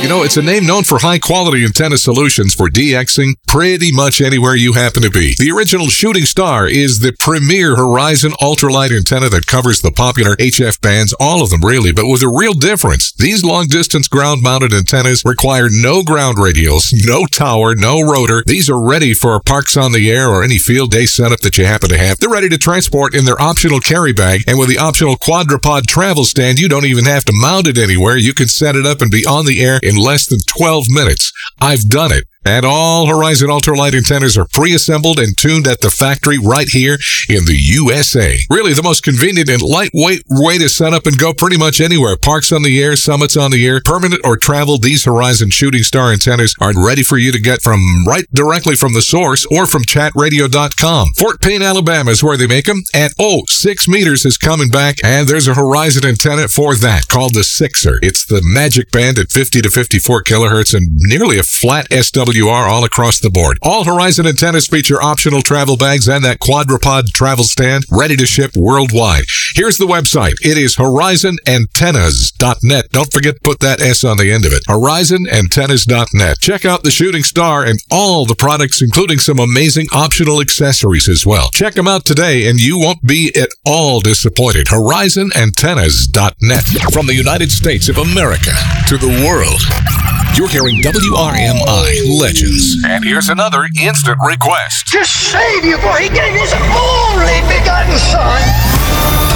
It's a name known for high-quality antenna solutions for DXing pretty much anywhere you happen to be. The original Shooting Star is the premier Horizon ultralight antenna that covers the popular HF bands, all of them really, but with a real difference. These long-distance ground-mounted antennas require no ground radials, no tower, no rotor. These are ready for parks on the air or any field day setup that you happen to have. They're ready to transport in their optional carry bag, and with the optional quadrupod travel stand, you don't even have to mount it anywhere. You can set it up and be on the air in less than 12 minutes. I've done it. And all Horizon ultralight antennas are pre-assembled and tuned at the factory right here in the USA. Really the most convenient and lightweight way to set up and go pretty much anywhere. Parks on the air, summits on the air, permanent or travel, these Horizon Shooting Star antennas are ready for you to get from directly from the source or from chatradio.com. Fort Payne, Alabama is where they make them. And 6 meters is coming back, and there's a Horizon antenna for that called the Sixer. It's the magic band at 50 to 54 kilohertz and nearly a flat SWR all across the board. All Horizon antennas feature optional travel bags and that quadrupod travel stand ready to ship worldwide. Here's the website. It is horizonantennas.net. Don't forget to put that S on the end of it. horizonantennas.net. Check out the Shooting Star and all the products, including some amazing optional accessories as well. Check them out today and you won't be at all disappointed. horizonantennas.net. From the United States of America to the world, you're hearing WRMI Legends. And here's another instant request. To save you, for he gave his only begotten son.